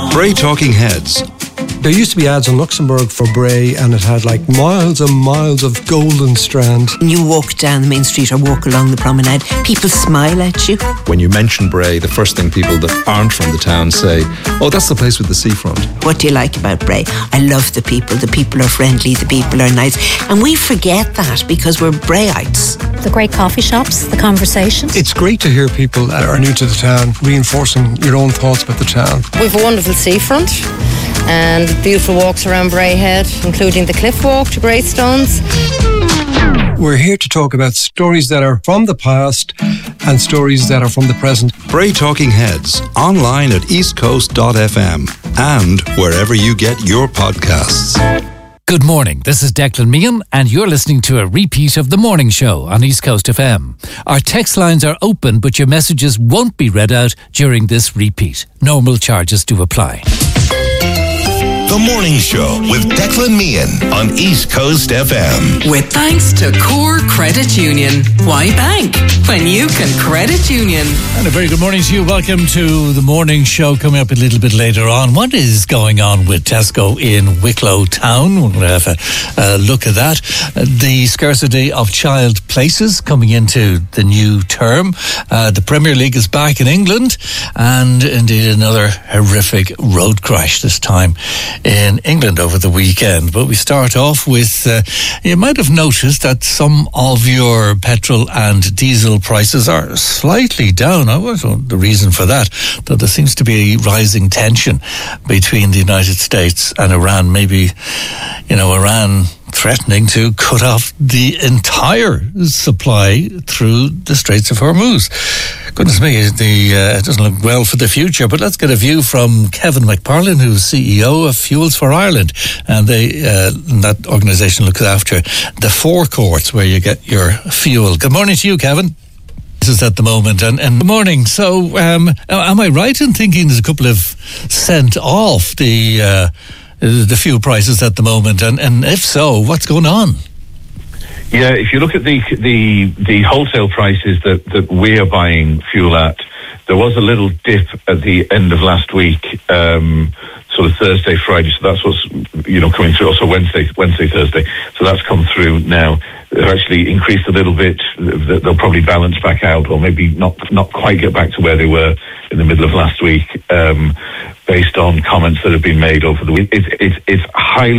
Bray Talking Heads. There used to be ads in Luxembourg for Bray, and it had like miles and miles of golden strand. When you walk down the main street or walk along the promenade, people smile at you. When you mention Bray, the first thing people that aren't from the town say, oh, that's the place with the seafront. What do you like about Bray? I love the people. The people are friendly, the people are nice. And we forget that because we're Brayites. The great coffee shops, the conversations. It's great to hear people that are new to the town reinforcing your own thoughts about the town. We've a wonderful seafront and beautiful walks around Bray Head, including the cliff walk to Greystones. We're here to talk about stories that are from the past and stories that are from the present. Bray Talking Heads, online at eastcoast.fm and wherever you get your podcasts. Good morning, this is Declan Meehan and you're listening to a repeat of The Morning Show on East Coast FM. Our text lines are open, but your messages won't be read out during this repeat. Normal charges do apply. The Morning Show with Declan Meehan on East Coast FM. With thanks to Core Credit Union. Why bank when you can credit union? And a very good morning to you. Welcome to The Morning Show. Coming up a little bit later on, what is going on with Tesco in Wicklow Town? We're going to have a look at that. The scarcity of child places coming into the new term. The Premier League is back in England, and indeed another horrific road crash, this time in England over the weekend. But we start off with, you might have noticed that some of your petrol and diesel prices are slightly down. I don't know the reason for that, though there seems to be rising tension between the United States and Iran. Maybe, Iran threatening to cut off the entire supply through the Straits of Hormuz. Goodness me, it doesn't look well for the future. But let's get a view from Kevin McParlin, who's CEO of Fuels for Ireland. And that organisation looks after the forecourts where you get your fuel. Good morning to you, Kevin. This is at the moment. And good morning. So am I right in thinking there's a couple of cent off the fuel prices at the moment? And if so, what's going on? Yeah, if you look at the wholesale prices that we are buying fuel at, there was a little dip at the end of last week, sort of Thursday, Friday. So that's what's coming through. Also Wednesday, Thursday. So that's come through now. They've actually increased a little bit. They'll probably balance back out, or maybe not quite get back to where they were in the middle of last week, based on comments that have been made over the week. It's highly